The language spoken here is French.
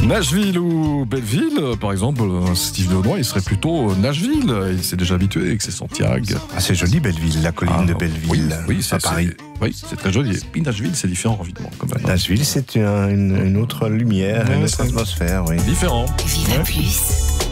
Nashville ou Belleville, par exemple, Steve Lenoir, il serait plutôt Nashville. Il s'est déjà habitué avec ses Santiago. Ah, c'est joli Belleville, la colline de Belleville. Oui, c'est à Paris. Oui, c'est très joli. Et puis Nashville, c'est différent, évidemment. Quand même. Nashville, c'est une autre lumière, une autre atmosphère. Oui. Différent. Viva Plus.